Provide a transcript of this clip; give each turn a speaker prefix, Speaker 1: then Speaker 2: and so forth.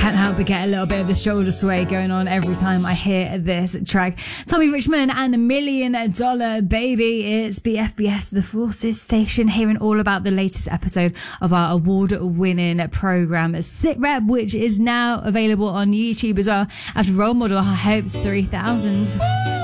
Speaker 1: can't help but get a little bit of the shoulder sway going on every time I hear this track. Tommy Richmond and $1 Million Baby. It's BFBS, the Forces Station, hearing all about the latest episode of our award-winning program, Sit Rep, which is now available on YouTube as well, after Role Model Hopes 3000.